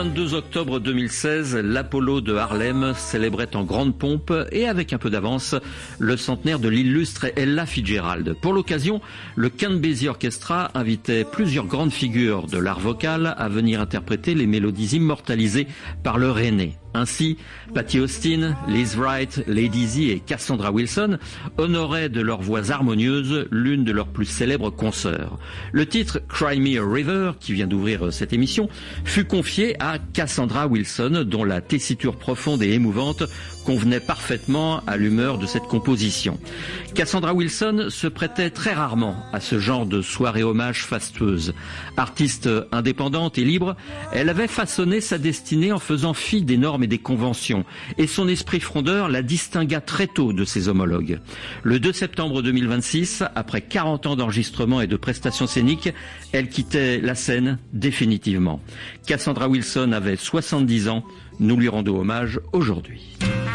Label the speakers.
Speaker 1: 22 octobre 2016, l'Apollo de Harlem célébrait en grande pompe et avec un peu d'avance le centenaire de l'illustre Ella Fitzgerald. Pour l'occasion, le Count Basie Orchestra invitait plusieurs grandes figures de l'art vocal à venir interpréter les mélodies immortalisées par leur aîné. Ainsi, Patti Austin, Liz Wright, Lady Z et Cassandra Wilson honoraient de leurs voix harmonieuses l'une de leurs plus célèbres consoeurs. Le titre Cry Me a River, qui vient d'ouvrir cette émission, fut confié à Cassandra Wilson, dont la tessiture profonde et émouvante convenait parfaitement à l'humeur de cette composition. Cassandra Wilson se prêtait très rarement à ce genre de soirée hommage fastueuse. Artiste indépendante et libre, elle avait façonné sa destinée en faisant fi des normes et des conventions, et son esprit frondeur la distingua très tôt de ses homologues. Le 2 septembre 2026, après 40 ans d'enregistrement et de prestations scéniques, elle quittait la scène définitivement. Cassandra Wilson avait 70 ans, nous lui rendons hommage aujourd'hui.